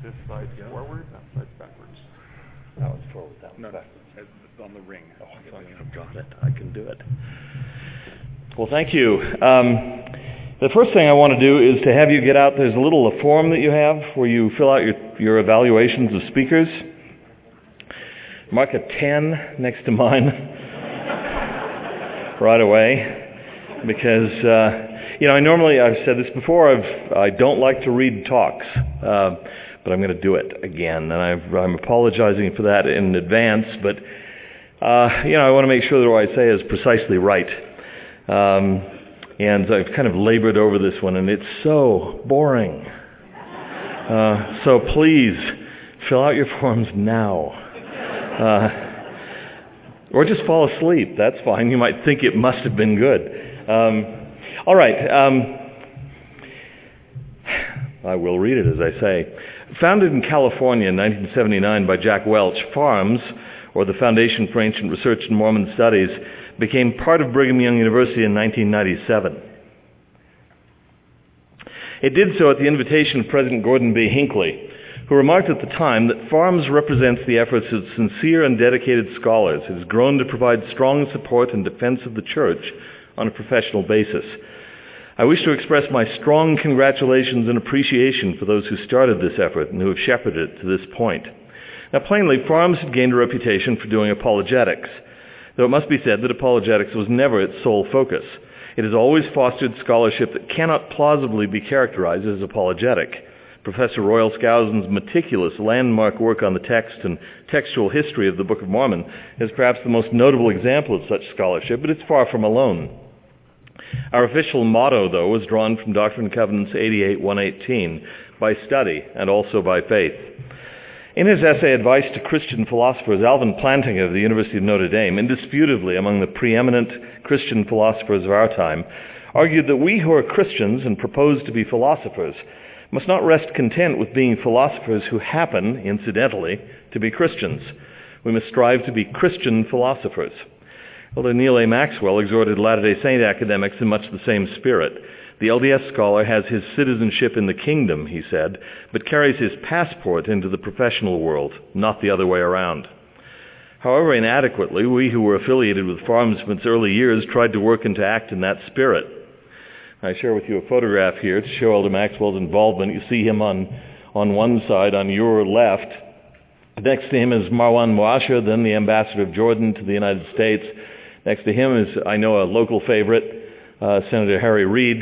This side forward, that side backwards. That one's forward, that one's backwards. It's on the ring. Oh, I've got it. I can do it. Well, thank you. The first thing I want to do is to have you get out, there's a little form that you have where you fill out your evaluations of speakers. Mark a 10 next to mine right away because, I've said this before, I don't like to read talks, but I'm going to do it again, and I'm apologizing for that in advance, but, I want to make sure that what I say is precisely right. And I've kind of labored over this one, and it's so boring. So please, fill out your forms now. Or just fall asleep. That's fine. You might think it must have been good. All right. I will read it as I say. Founded in California in 1979 by Jack Welch, FARMS, or the Foundation for Ancient Research in Mormon Studies, became part of Brigham Young University in 1997. It did so at the invitation of President Gordon B. Hinckley, who remarked at the time that FARMS represents the efforts of sincere and dedicated scholars. It has grown to provide strong support and defense of the Church on a professional basis. I wish to express my strong congratulations and appreciation for those who started this effort and who have shepherded it to this point. Now, plainly, FARMS had gained a reputation for doing apologetics, though it must be said that apologetics was never its sole focus. It has always fostered scholarship that cannot plausibly be characterized as apologetic. Professor Royal Skousen's meticulous landmark work on the text and textual history of the Book of Mormon is perhaps the most notable example of such scholarship, but it's far from alone. Our official motto, though, was drawn from Doctrine and Covenants 88-118, by study and also by faith. In his essay, Advice to Christian Philosophers, Alvin Plantinga of the University of Notre Dame, indisputably among the preeminent Christian philosophers of our time, argued that we who are Christians and propose to be philosophers must not rest content with being philosophers who happen, incidentally, to be Christians. We must strive to be Christian philosophers. Elder Neal A. Maxwell exhorted Latter-day Saint academics in much the same spirit. The LDS scholar has his citizenship in the kingdom, he said, but carries his passport into the professional world, not the other way around. However inadequately, we who were affiliated with FARMS from its early years tried to work and to act in that spirit. I share with you a photograph here to show Elder Maxwell's involvement. You see him on one side, on your left. Next to him is Marwan Moasher, then the ambassador of Jordan to the United States. Next to him is, I know, a local favorite, Senator Harry Reid,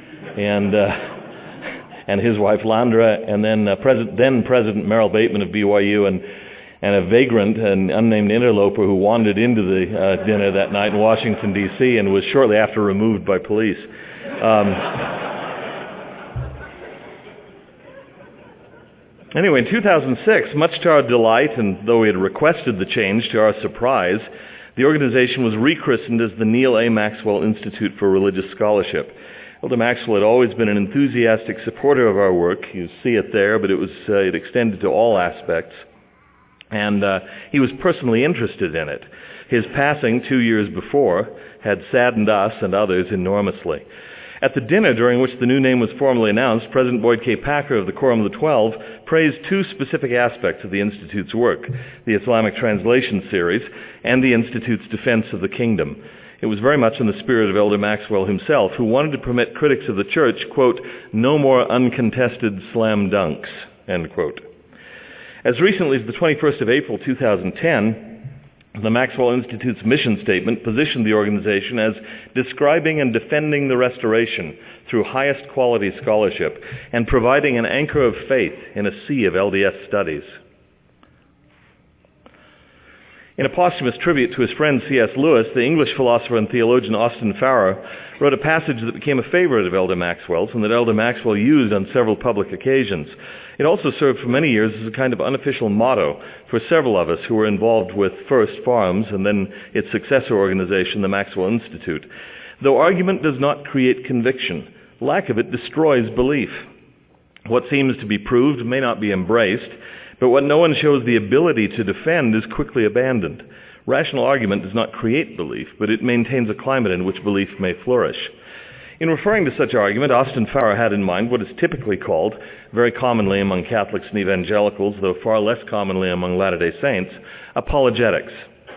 and his wife Landra, and then President Merrill Bateman of BYU, and a vagrant, an unnamed interloper who wandered into the dinner that night in Washington, D.C., and was shortly after removed by police. Anyway, in 2006, much to our delight, and though we had requested the change to our surprise, the organization was rechristened as the Neal A. Maxwell Institute for Religious Scholarship. Elder Maxwell had always been an enthusiastic supporter of our work. You see it there, but it extended to all aspects. And he was personally interested in it. His passing 2 years before had saddened us and others enormously. At the dinner during which the new name was formally announced, President Boyd K. Packer of the Quorum of the Twelve praised two specific aspects of the Institute's work, the Islamic Translation Series and the Institute's defense of the kingdom. It was very much in the spirit of Elder Maxwell himself, who wanted to permit critics of the church, quote, no more uncontested slam dunks, end quote. As recently as the 21st of April 2010, the Maxwell Institute's mission statement positioned the organization as describing and defending the restoration through highest quality scholarship and providing an anchor of faith in a sea of LDS studies. In a posthumous tribute to his friend C.S. Lewis, the English philosopher and theologian Austin Farrer wrote a passage that became a favorite of Elder Maxwell's and that Elder Maxwell used on several public occasions. It also served for many years as a kind of unofficial motto for several of us who were involved with first FARMS and then its successor organization, the Maxwell Institute. Though argument does not create conviction, lack of it destroys belief. What seems to be proved may not be embraced, but what no one shows the ability to defend is quickly abandoned. Rational argument does not create belief, but it maintains a climate in which belief may flourish. In referring to such argument, Austin Farrer had in mind what is typically called, very commonly among Catholics and evangelicals, though far less commonly among Latter-day Saints, apologetics.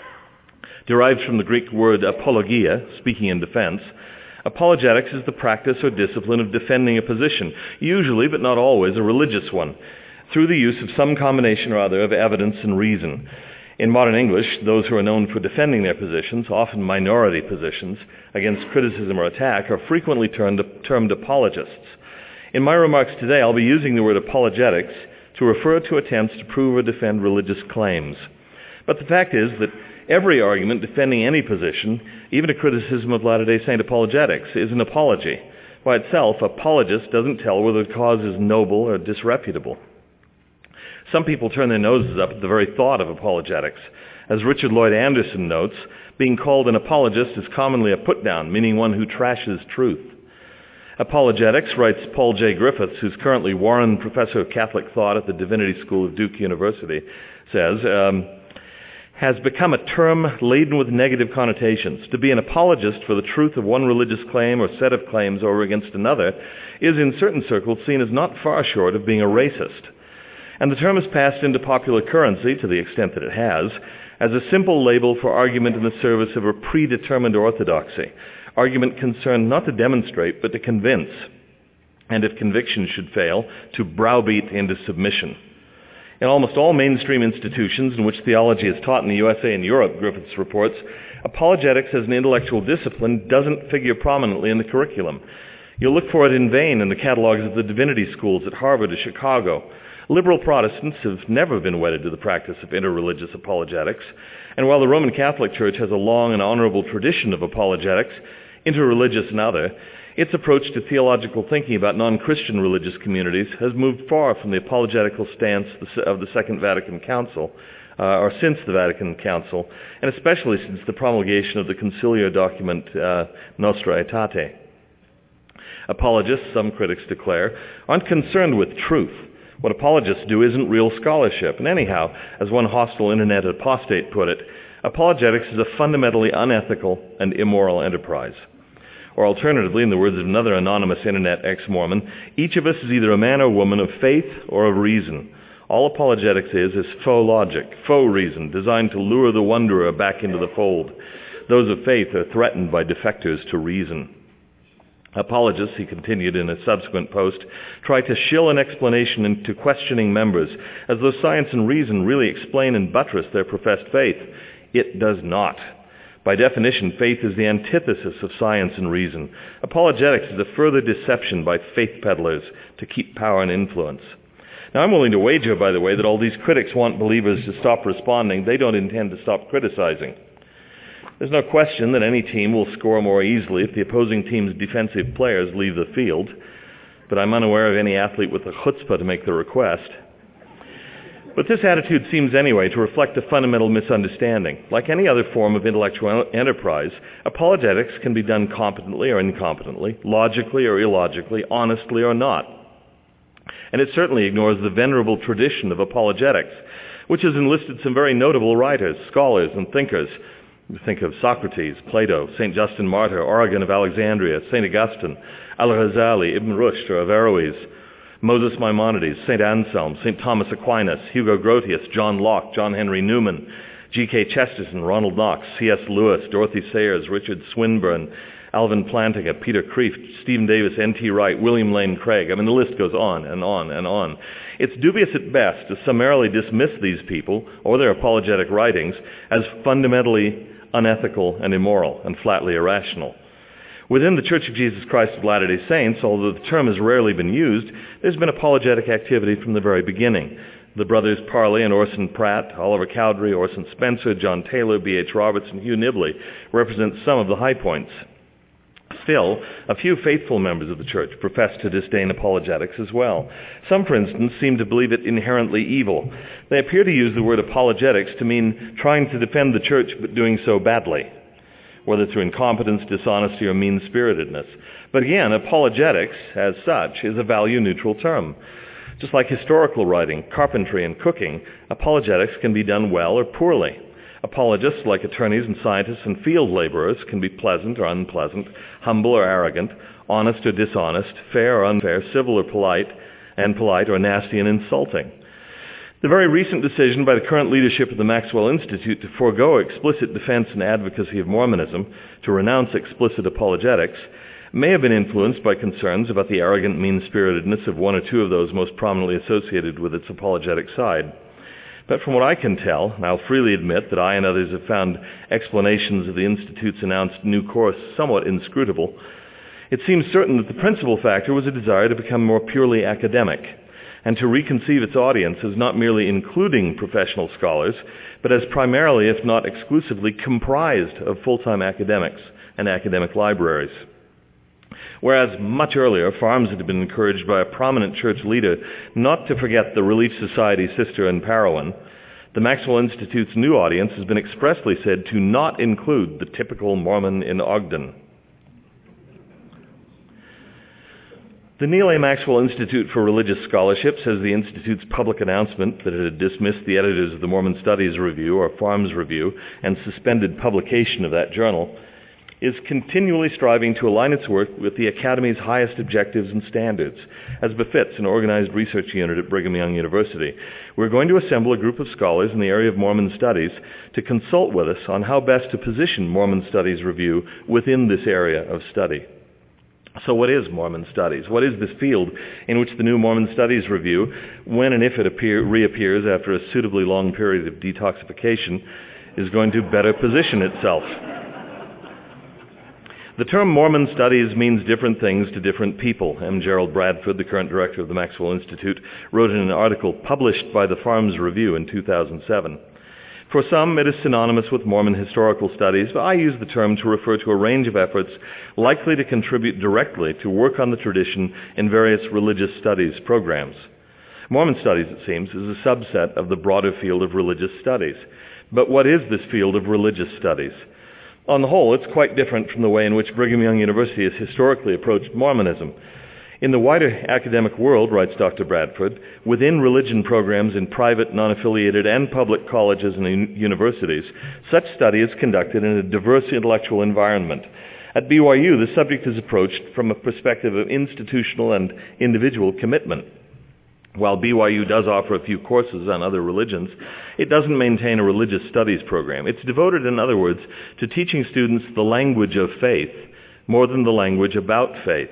Derived from the Greek word apologia, speaking in defense, apologetics is the practice or discipline of defending a position, usually but not always a religious one, through the use of some combination or other of evidence and reason. In modern English, those who are known for defending their positions, often minority positions, against criticism or attack, are frequently termed apologists. In my remarks today, I'll be using the word apologetics to refer to attempts to prove or defend religious claims. But the fact is that every argument defending any position, even a criticism of Latter-day Saint apologetics, is an apology. By itself, apologist doesn't tell whether the cause is noble or disreputable. Some people turn their noses up at the very thought of apologetics. As Richard Lloyd Anderson notes, being called an apologist is commonly a put-down, meaning one who trashes truth. Apologetics, writes Paul J. Griffiths, who's currently Warren Professor of Catholic Thought at the Divinity School of Duke University, says, has become a term laden with negative connotations. To be an apologist for the truth of one religious claim or set of claims over against another is in certain circles seen as not far short of being a racist. And the term has passed into popular currency, to the extent that it has, as a simple label for argument in the service of a predetermined orthodoxy, argument concerned not to demonstrate but to convince, and if conviction should fail, to browbeat into submission. In almost all mainstream institutions in which theology is taught in the USA and Europe, Griffiths reports, apologetics as an intellectual discipline doesn't figure prominently in the curriculum. You'll look for it in vain in the catalogs of the divinity schools at Harvard or Chicago. Liberal Protestants have never been wedded to the practice of interreligious apologetics, and while the Roman Catholic Church has a long and honorable tradition of apologetics, interreligious and other, its approach to theological thinking about non-Christian religious communities has moved far from the apologetical stance of the Second Vatican Council, or since the Vatican Council, and especially since the promulgation of the conciliar document Nostra Aetate. Apologists, some critics declare, aren't concerned with truth. What apologists do isn't real scholarship. And anyhow, as one hostile internet apostate put it, apologetics is a fundamentally unethical and immoral enterprise. Or alternatively, in the words of another anonymous internet ex-Mormon, each of us is either a man or woman of faith or of reason. All apologetics is faux logic, faux reason, designed to lure the wanderer back into the fold. Those of faith are threatened by defectors to reason. Apologists, he continued in a subsequent post, try to shill an explanation into questioning members, as though science and reason really explain and buttress their professed faith. It does not. By definition, faith is the antithesis of science and reason. Apologetics is a further deception by faith peddlers to keep power and influence. Now, I'm willing to wager, by the way, that all these critics want believers to stop responding. They don't intend to stop criticizing. There's no question that any team will score more easily if the opposing team's defensive players leave the field, but I'm unaware of any athlete with the chutzpah to make the request. But this attitude seems anyway to reflect a fundamental misunderstanding. Like any other form of intellectual enterprise, apologetics can be done competently or incompetently, logically or illogically, honestly or not. And it certainly ignores the venerable tradition of apologetics, which has enlisted some very notable writers, scholars, and thinkers. Think of Socrates, Plato, St. Justin Martyr, Origen of Alexandria, St. Augustine, Al-Ghazali, Ibn Rushd or Averroes, Moses Maimonides, St. Anselm, St. Thomas Aquinas, Hugo Grotius, John Locke, John Henry Newman, G.K. Chesterton, Ronald Knox, C.S. Lewis, Dorothy Sayers, Richard Swinburne, Alvin Plantinga, Peter Kreeft, Stephen Davis, N.T. Wright, William Lane Craig. I mean, the list goes on and on and on. It's dubious at best to summarily dismiss these people or their apologetic writings as fundamentally unethical and immoral and flatly irrational. Within the Church of Jesus Christ of Latter-day Saints, although the term has rarely been used, there's been apologetic activity from the very beginning. The brothers Parley and Orson Pratt, Oliver Cowdery, Orson Spencer, John Taylor, B.H. Roberts, and Hugh Nibley represent some of the high points. Still, a few faithful members of the Church profess to disdain apologetics as well. Some, for instance, seem to believe it inherently evil. They appear to use the word apologetics to mean trying to defend the Church but doing so badly, whether through incompetence, dishonesty, or mean-spiritedness. But again, apologetics, as such, is a value-neutral term. Just like historical writing, carpentry, and cooking, apologetics can be done well or poorly. Apologists, like attorneys and scientists and field laborers, can be pleasant or unpleasant, humble or arrogant, honest or dishonest, fair or unfair, civil or polite, or nasty and insulting. The very recent decision by the current leadership of the Maxwell Institute to forego explicit defense and advocacy of Mormonism, to renounce explicit apologetics, may have been influenced by concerns about the arrogant mean-spiritedness of one or two of those most prominently associated with its apologetic side. But from what I can tell, and I'll freely admit that I and others have found explanations of the Institute's announced new course somewhat inscrutable, it seems certain that the principal factor was a desire to become more purely academic, and to reconceive its audience as not merely including professional scholars, but as primarily, if not exclusively, comprised of full-time academics and academic libraries. Whereas much earlier, farms had been encouraged by a prominent church leader not to forget the Relief Society sister in Parowan, the Maxwell Institute's new audience has been expressly said to not include the typical Mormon in Ogden. The Neal A. Maxwell Institute for Religious Scholarship says the Institute's public announcement that it had dismissed the editors of the Mormon Studies Review, or Farms Review, and suspended publication of that journal, is continually striving to align its work with the Academy's highest objectives and standards, as befits an organized research unit at Brigham Young University. We're going to assemble a group of scholars in the area of Mormon studies to consult with us on how best to position Mormon Studies Review within this area of study. So what is Mormon studies? What is this field in which the new Mormon Studies Review, when and if it reappears after a suitably long period of detoxification, is going to better position itself? The term Mormon studies means different things to different people. M. Gerald Bradford, the current director of the Maxwell Institute, wrote in an article published by the Farms Review in 2007. For some, it is synonymous with Mormon historical studies, but I use the term to refer to a range of efforts likely to contribute directly to work on the tradition in various religious studies programs. Mormon studies, it seems, is a subset of the broader field of religious studies. But what is this field of religious studies? On the whole, it's quite different from the way in which Brigham Young University has historically approached Mormonism. In the wider academic world, writes Dr. Bradford, within religion programs in private, non-affiliated, and public colleges and universities, such study is conducted in a diverse intellectual environment. At BYU, the subject is approached from a perspective of institutional and individual commitment. While BYU does offer a few courses on other religions, it doesn't maintain a religious studies program. It's devoted, in other words, to teaching students the language of faith more than the language about faith.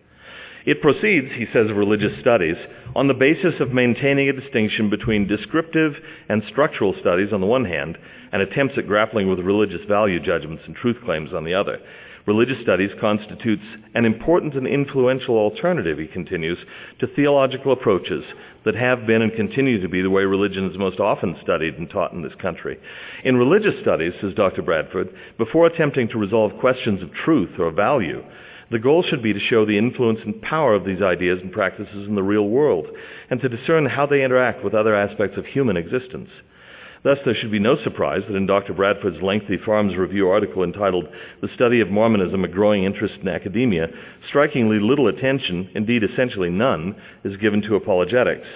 It proceeds, he says, of religious studies on the basis of maintaining a distinction between descriptive and structural studies on the one hand, and attempts at grappling with religious value judgments and truth claims on the other. Religious studies constitutes an important and influential alternative, he continues, to theological approaches that have been and continue to be the way religion is most often studied and taught in this country. In religious studies, says Dr. Bradford, before attempting to resolve questions of truth or value, the goal should be to show the influence and power of these ideas and practices in the real world, and to discern how they interact with other aspects of human existence. Thus, there should be no surprise that in Dr. Bradford's lengthy Farms Review article entitled The Study of Mormonism, A Growing Interest in Academia, strikingly little attention, indeed essentially none, is given to apologetics.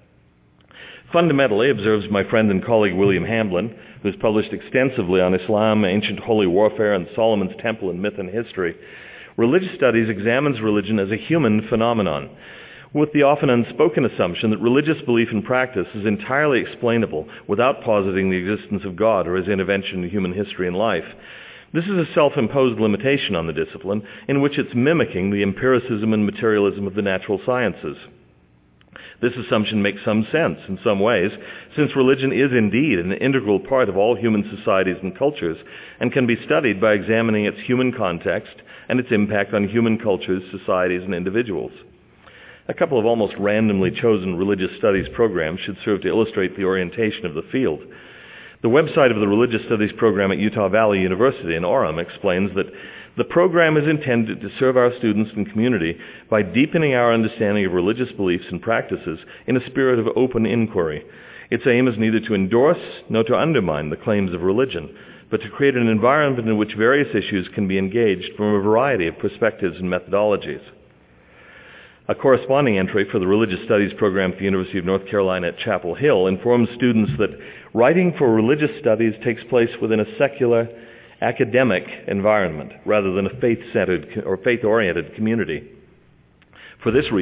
Fundamentally, observes my friend and colleague William Hamblin, who has published extensively on Islam, ancient holy warfare, and Solomon's Temple in myth and history, religious studies examines religion as a human phenomenon, with the often unspoken assumption that religious belief and practice is entirely explainable without positing the existence of God or his intervention in human history and life. This is a self-imposed limitation on the discipline in which it's mimicking the empiricism and materialism of the natural sciences. This assumption makes some sense in some ways, since religion is indeed an integral part of all human societies and cultures, and can be studied by examining its human context and its impact on human cultures, societies, and individuals. A couple of almost randomly chosen religious studies programs should serve to illustrate the orientation of the field. The website of the Religious Studies program at Utah Valley University in Orem explains that the program is intended to serve our students and community by deepening our understanding of religious beliefs and practices in a spirit of open inquiry. Its aim is neither to endorse nor to undermine the claims of religion, but to create an environment in which various issues can be engaged from a variety of perspectives and methodologies. A corresponding entry for the Religious Studies program at the University of North Carolina at Chapel Hill informs students that writing for religious studies takes place within a secular, academic environment rather than a faith-centered or faith-oriented community. For this reason,